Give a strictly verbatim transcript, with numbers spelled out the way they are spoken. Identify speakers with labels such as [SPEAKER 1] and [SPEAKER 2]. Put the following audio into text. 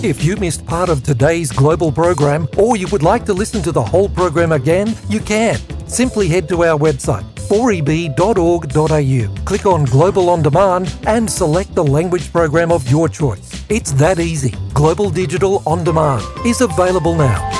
[SPEAKER 1] If you missed part of today's global program, or you would like to listen to the whole program again, you can. Simply head to our website, four e b dot org dot a u, click on Global On Demand and select the language program of your choice. It's that easy. Global Digital On Demand is available now.